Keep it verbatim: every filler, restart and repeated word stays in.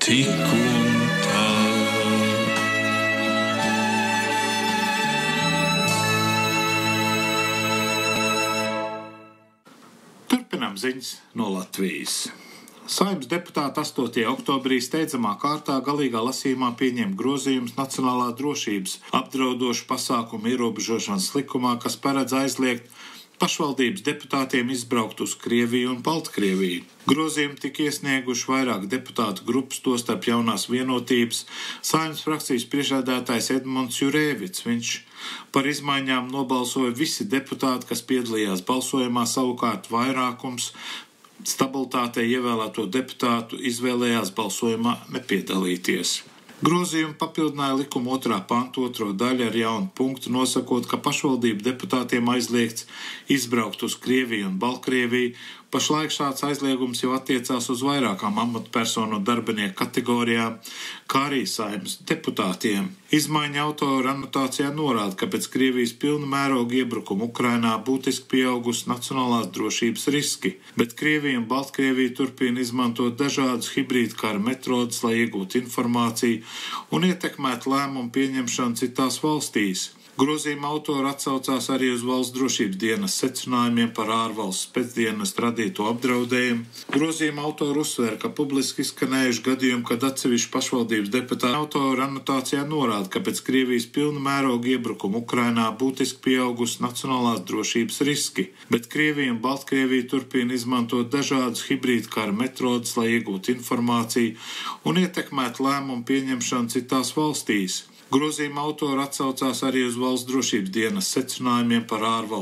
tik un tā. Turpinām ziņas no Latvijas. Saeimas deputāti astotajā oktobrī steidzamā kārtā galīgā lasījumā pieņem grozījumus Nacionālā drošības apdraudošu pasākumu ierobežošanas likumā, kas paredz aizliegt pašvaldības deputātiem izbraukt uz Krieviju un Baltkrieviju. Grozījumi tika iesnieguši vairāk deputātu grupas, tostarp Jaunās vienotības Saeimas frakcijas priekšsēdētājs Edmunds Jurēvits. Viņš par izmaiņām nobalsoja visi deputāti, kas piedalījās balsojumā, savukārt vairākums stabilitātei ievēlēto deputātu izvēlējās balsojumā nepiedalīties. Grozījumi papildināja likuma otrā panta otro daļu ar jaunu punktu, nosakot, ka pašvaldību deputātiem aizliegts izbraukt uz Krieviju un Baltkrieviju. Pašlaik šāds aizliegums jau attiecās uz vairākām amatpersonu un darbinieku kategorijām, kā arī Saeimas deputātiem. Izmaiņa autora anotācijā norāda, ka pēc Krievijas pilna mēroga iebrukuma Ukrainā būtiski pieaugusi nacionālās drošības riski, bet Krievija un Baltkrievija turpina izmantot dažādus hibrīdu kara metodus, lai iegūtu informāciju un ietekmētu lēmumu pieņemšanu citās valstīs. Grozījuma autori atsaucās arī uz valsts drošības dienas secinājumiem par ārvalsts spēcdienas radīto apdraudējumu. Grozījuma autori uzsver, ka publiski izskanējuši gadījumi, kad atsevišķi pašvaldības deputāti autori anotācijā norāda, ka pēc Krievijas pilna mēroga iebrukuma Ukrainā būtiski pieaugusi nacionālās drošības riski, bet Krievija un Baltkrievija turpina izmantot dažādus hibrīdu kara metodus, lai iegūtu informāciju un ietekmētu lēmumu pieņemšanu citās valstīs. Grozījuma autori atsaucās arī uz valsts drošības dienas secinājumiem par ārvalsts